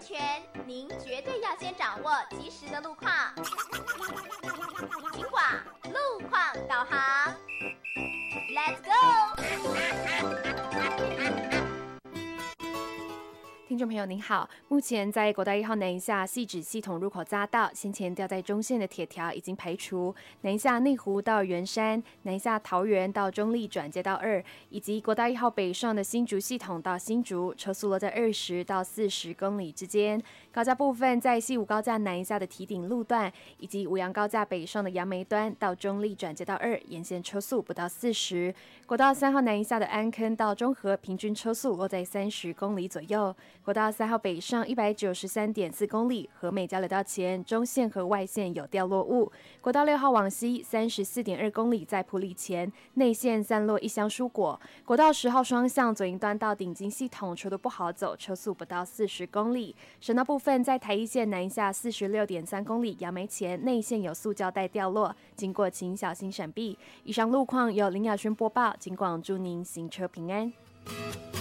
全，您绝对要先掌握及时的路况。警广路况导航 ，Let's go！ 听众朋友您好，目前在国道1号南一下汐止系统入口匝道，先前吊在中线的铁条已经排除，南一下内湖到圆山，南一下桃园到中立转接到2，以及国道1号北上的新竹系统到新竹，车速落在20到40公里之间。高架部分在西武高架南一下的堤顶路段，以及五杨高架北上的杨梅端到中立转接到2，沿线车速不到40。国道3号南一下的安坑到中和，平均车速落在30公里左右。国道3号北上193.4公里，和美交流道前中线和外线有掉落物。国道6号往西34.2公里，在埔里前内线散落一箱蔬果。国道10号双向左营端到顶金系统车都不好走，车速不到40公里。省道部分在台一线南一下46.3公里，杨梅前内线有塑胶袋掉落，经过请小心闪避。以上路况由林雅轩播报，警广祝您行车平安。